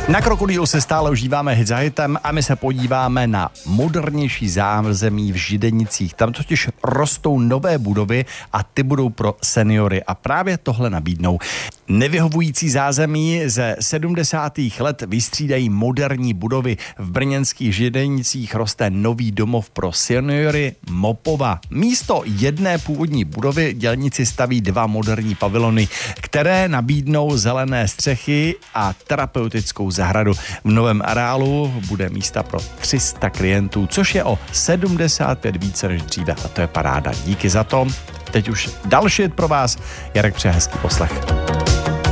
Na Krokodýlu se stále užíváme hit za hitem a my se podíváme na modernější zázemí v Židenicích. Tam totiž rostou nové budovy a ty budou pro seniory a právě tohle nabídnou. Nevyhovující zázemí ze 70. let vystřídají moderní budovy. V brněnských Židenicích roste nový domov pro seniory Mopova. Místo jedné původní budovy dělníci staví 2 moderní pavilony, které nabídnou zelené střechy a terapeutickou zahradu. V novém areálu bude místa pro 300 klientů, což je o 75 více než dříve a to je paráda. Díky za to. Teď už další pro vás. Jarek, přeje hezký poslech.